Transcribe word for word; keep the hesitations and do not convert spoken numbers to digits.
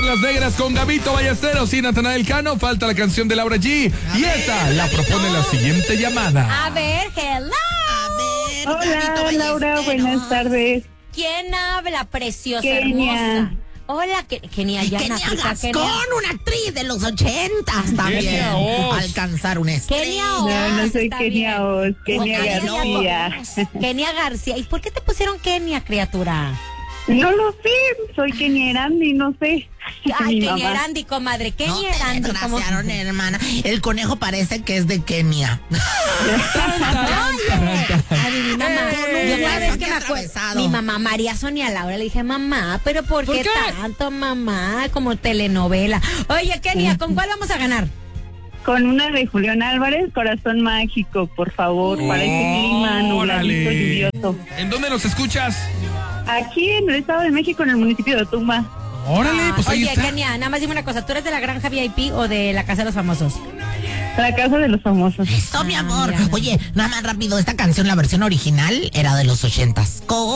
Perlas Negras con Gabito Ballesteros y Natanael Cano. Falta la canción de Laura G. A y ver, esta la propone la siguiente llamada. A ver, hello. A ver, Hola, Laura, buenas tardes. ¿Quién habla, preciosa, Kenia. hermosa? Hola, que, Kenia, ya Kenia África, Gascón, Kenia. una actriz de los ochentas también. Kenia Oz. Alcanzar un estrella. Kenia Oz. No, no soy está Kenia bien. Oz, Kenia Ok, García. Kenia García. ¿Y por qué te pusieron Kenia, criatura? No lo sé, soy Kenia Erandi, no sé. Ay, Mi Kenia mamá. Erandi, comadre. No Kenia te Erandi. ¿Cómo? desgraciaron, hermana. El conejo parece que es de Kenia. Oye, a mi mamá, ¡Eh! yo cada vez que me acuerdo, Atravesado. mi mamá María Sonia Laura, le dije, mamá, pero ¿por, ¿Por qué, qué? tanto, mamá? Como telenovela. Oye, Kenia, ¿con cuál vamos a ganar? Con una de Julián Álvarez, Corazón Mágico, por favor, para este clima nubladito, Órale. lluvioso. ¿En dónde nos escuchas? Aquí en el Estado de México, en el municipio de Otumba. Órale, pues ahí Oye, está. Kenia, nada más dime una cosa, ¿tú eres de la granja V I P o de la casa de los famosos? La casa de los famosos. Eso, mi Ah, amor. mira. Oye, nada más rápido, esta canción, la versión original, era de los ochentas.